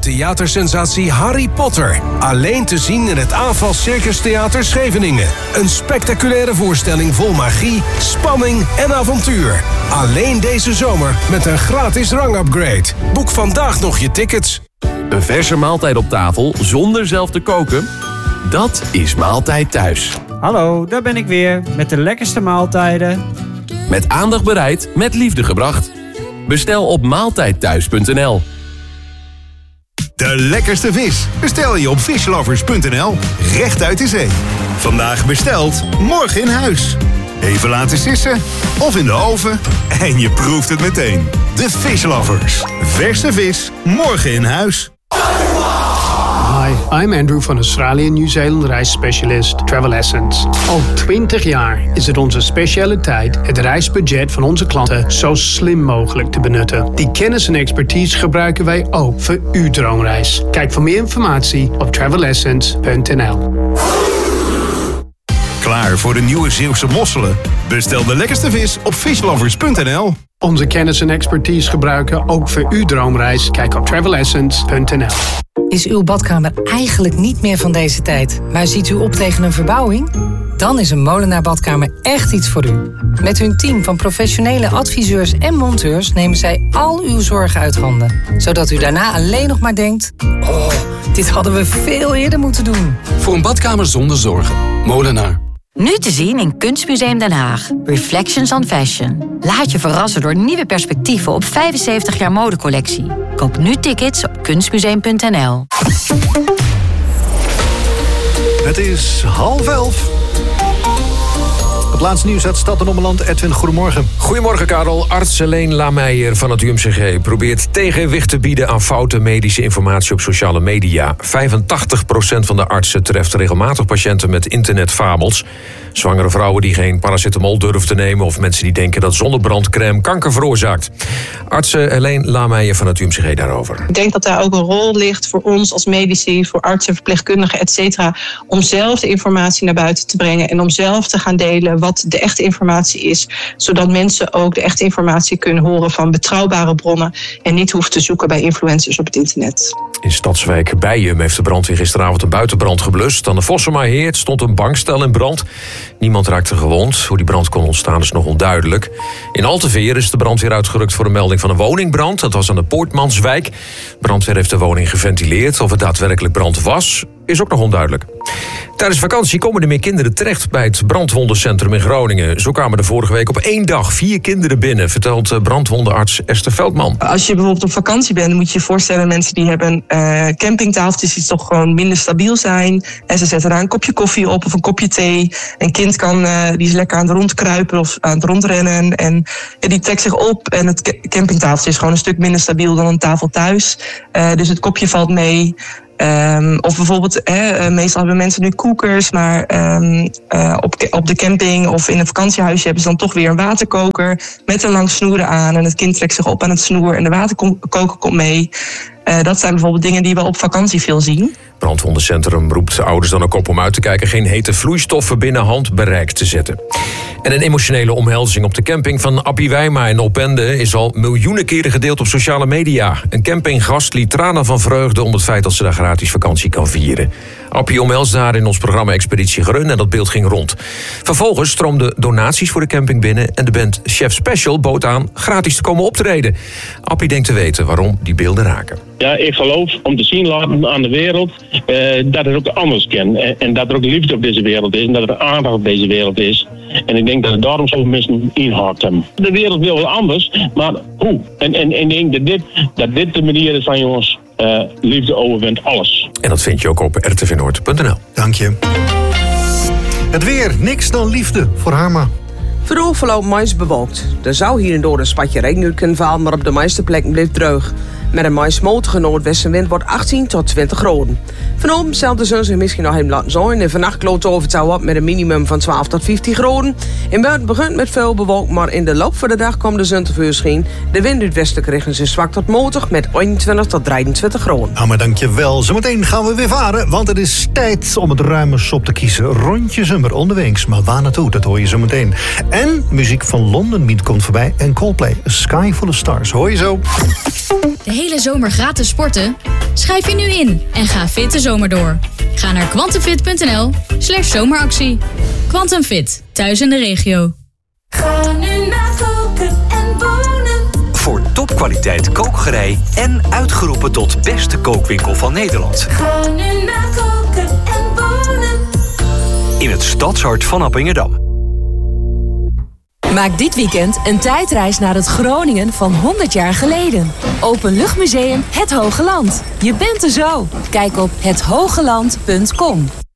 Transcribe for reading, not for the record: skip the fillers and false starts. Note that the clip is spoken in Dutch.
theatersensatie Harry Potter. Alleen te zien in het AFAS Circus Theater Scheveningen. Een spectaculaire voorstelling vol magie, spanning en avontuur. Alleen deze zomer met een gratis rangupgrade. Boek vandaag nog je tickets. Een verse maaltijd op tafel zonder zelf te koken? Dat is Maaltijd Thuis. Hallo, daar ben ik weer met de lekkerste maaltijden. Met aandacht bereid, met liefde gebracht. Bestel op maaltijdthuis.nl. De lekkerste vis bestel je op fishlovers.nl. Recht uit de zee. Vandaag besteld, morgen in huis. Even laten sissen of in de oven en je proeft het meteen. De Fishlovers. Verse vis, morgen in huis. Hi, I'm Andrew van Australië Nieuw-Zeeland reisspecialist Travel Essence. Al 20 jaar is het onze specialiteit het reisbudget van onze klanten zo slim mogelijk te benutten. Die kennis en expertise gebruiken wij ook voor uw droomreis. Kijk voor meer informatie op travelessence.nl. Klaar voor de nieuwe Zeeuwse mosselen? Bestel de lekkerste vis op fishlovers.nl. Onze kennis en expertise gebruiken ook voor uw droomreis. Kijk op travelessence.nl. Is uw badkamer eigenlijk niet meer van deze tijd, maar ziet u op tegen een verbouwing? Dan is een Molenaar Badkamer echt iets voor u. Met hun team van professionele adviseurs en monteurs nemen zij al uw zorgen uit handen. Zodat u daarna alleen nog maar denkt: oh, dit hadden we veel eerder moeten doen. Voor een badkamer zonder zorgen. Molenaar. Nu te zien in Kunstmuseum Den Haag. Reflections on Fashion. Laat je verrassen door nieuwe perspectieven op 75 jaar modecollectie. Koop nu tickets op kunstmuseum.nl. Het is 10:30. Het laatste nieuws uit Stad en Ommeland. Edwin, goedemorgen. Goedemorgen, Karel. Arts Helene Lameijer van het UMCG probeert tegenwicht te bieden aan foute medische informatie op sociale media. 85% van de artsen treft regelmatig patiënten met internetfabels. Zwangere vrouwen die geen paracetamol durven te nemen of mensen die denken dat zonnebrandcrème kanker veroorzaakt. Arts Helene Lameijer van het UMCG daarover. Ik denk dat daar ook een rol ligt voor ons als medici, voor artsen, verpleegkundigen, et cetera, om zelf de informatie naar buiten te brengen en om zelf te gaan delen wat de echte informatie is, zodat mensen ook de echte informatie kunnen horen van betrouwbare bronnen en niet hoeven te zoeken bij influencers op het internet. In Stadswijk Bijum heeft de brandweer gisteravond een buitenbrand geblust. Aan de Vossemaheerd stond een bankstel in brand. Niemand raakte gewond. Hoe die brand kon ontstaan is nog onduidelijk. In Alteveer is de brandweer uitgerukt voor een melding van een woningbrand. Dat was aan de Poortmanswijk. De brandweer heeft de woning geventileerd. Of het daadwerkelijk brand was, is ook nog onduidelijk. Tijdens vakantie komen er meer kinderen terecht bij het brandwondencentrum in Groningen. Zo kwamen er vorige week op 1 dag 4 kinderen binnen, vertelt brandwondenarts Esther Veldman. Als je bijvoorbeeld op vakantie bent, moet je je voorstellen, mensen die hebben campingtafeltjes die toch gewoon minder stabiel zijn. En ze zetten daar een kopje koffie op of een kopje thee. Een kind die is lekker aan het rondkruipen of aan het rondrennen. En die trekt zich op en het campingtafeltje is gewoon een stuk minder stabiel dan een tafel thuis. Dus het kopje valt mee. Of bijvoorbeeld, meestal hebben mensen nu koekers, maar op de camping of in een vakantiehuisje hebben ze dan toch weer een waterkoker met een lang snoer aan. En het kind trekt zich op aan het snoer en de waterkoker komt mee. Dat zijn bijvoorbeeld dingen die we op vakantie veel zien. Brandwondencentrum roept ouders dan ook op om uit te kijken geen hete vloeistoffen binnen handbereik te zetten. En een emotionele omhelzing op de camping van Appie Wijma in Opende is al miljoenen keren gedeeld op sociale media. Een campinggast liet tranen van vreugde om het feit dat ze daar gratis vakantie kan vieren. Appie omhelst daar in ons programma Expeditie Gerun en dat beeld ging rond. Vervolgens stroomden donaties voor de camping binnen en de band Chef Special bood aan gratis te komen optreden. Appie denkt te weten waarom die beelden raken. Ja, ik geloof om te zien laten aan de wereld dat het ook anders kan. En dat er ook liefde op deze wereld is en dat er aandacht op deze wereld is. En ik denk dat het daarom zoveel mensen inhakt hebben. De wereld wil wel anders, maar hoe? En ik denk dat dit de manier is van jongens, liefde overwint alles. En dat vind je ook op rtvnoord.nl. Dank je. Het weer, niks dan liefde voor Harma. Vooral verloopt mais bewolkt. Er zou hier en door een spatje regen kunnen vallen, maar op de meeste plekken blijft droog. Met een maismotige noordwestenwind wordt 18 tot 20 graden. Vanavond zal de zon zich misschien nog even laten zijn. En vannacht kloot over het op met een minimum van 12 tot 15 graden. In buiten begint met veel bewolkt, maar in de loop van de dag komt de zon tevoorschijn. De wind uit westelijke richting is zwak tot matig met 21 tot 23 graden. Nou, maar dankjewel. Zometeen gaan we weer varen, want het is tijd om het ruime sop te kiezen. Rondje Zummer onderwegs, maar waar naartoe, dat hoor je zo meteen. En muziek van London Beat komt voorbij en Coldplay, A Sky Full of Stars. Hoor je zo. De hele zomer gratis sporten? Schrijf je nu in en ga fit de zomer door. Ga naar quantumfit.nl/zomeractie. Quantum Fit, thuis in de regio. Ga nu naar Koken en Wonen. Voor topkwaliteit kookgerei en uitgeroepen tot beste kookwinkel van Nederland. Ga nu naar Koken en Wonen. In het stadshart van Appingedam. Maak dit weekend een tijdreis naar het Groningen van 100 jaar geleden. Openluchtmuseum Het Hoge Land. Je bent er zo. Kijk op hethogeland.com.